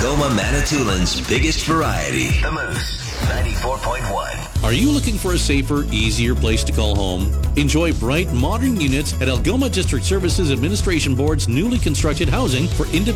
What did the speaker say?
Algoma Manitoulин's biggest variety. The Moose 94.1. Are you looking for a safer, easier place to call home? Enjoy bright, modern units at Algoma District Services Administration Board's newly constructed housing for independent